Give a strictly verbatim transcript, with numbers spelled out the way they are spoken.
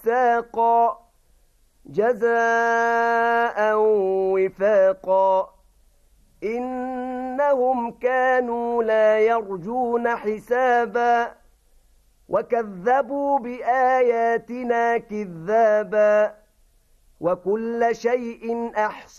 ساقا جزاء وفاقا إنهم كانوا لا يرجون حسابا وكذبوا بآياتنا كذابا وكل شيء أحصى